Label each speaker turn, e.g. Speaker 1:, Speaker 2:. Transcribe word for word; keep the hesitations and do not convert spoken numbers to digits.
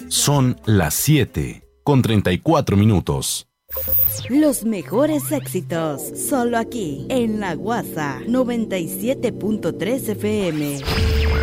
Speaker 1: Son las siete con treinta y cuatro minutos.
Speaker 2: Los mejores éxitos, solo aquí, en La Guasa, noventa y siete punto tres F M.